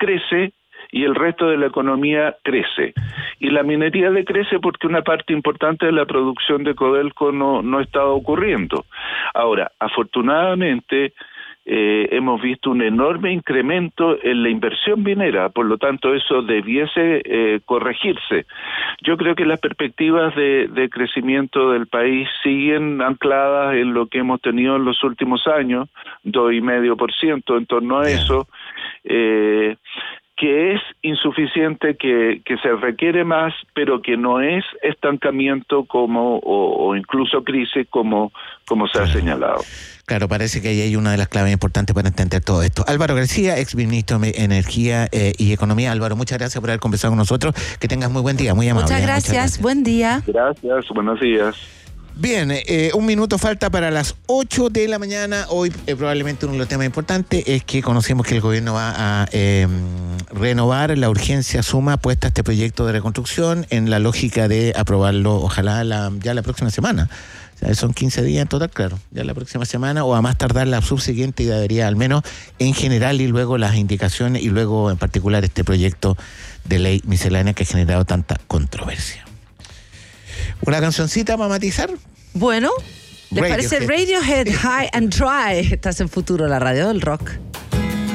decrece y el resto de la economía crece. Y la minería decrece porque una parte importante de la producción de Codelco no está ocurriendo. Ahora, afortunadamente, hemos visto un enorme incremento en la inversión minera, por lo tanto eso debiese corregirse. Yo creo que las perspectivas de crecimiento del país siguen ancladas en lo que hemos tenido en los últimos años, 2,5% en torno a eso, que es insuficiente, que se requiere más, pero que no es estancamiento o incluso crisis como se ha señalado. Claro, parece que ahí hay una de las claves importantes para entender todo esto. Álvaro García, exministro de Energía y Economía. Álvaro, muchas gracias por haber conversado con nosotros. Que tengas muy buen día, muy amable. Muchas gracias. Buen día. Gracias, buenos días. Bien, un minuto falta para las 8 de la mañana. Hoy probablemente uno de los temas importantes es que conocemos que el gobierno va a renovar la urgencia suma puesta a este proyecto de reconstrucción en la lógica de aprobarlo, ojalá ya la próxima semana. O sea, son 15 días en total, claro, ya la próxima semana o a más tardar la subsiguiente, y debería al menos en general y luego las indicaciones y luego en particular este proyecto de ley miscelánea que ha generado tanta controversia. ¿Una cancioncita para matizar? Bueno, ¿les parece Radiohead High and Dry? Estás en Futuro, la radio del rock.